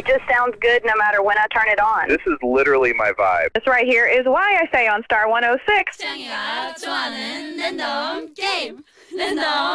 It just sounds good no matter when I turn it on. This is literally my vibe. This right here is why I say on Star 106. 창이가 좋아하는 랜덤 게임. 랜덤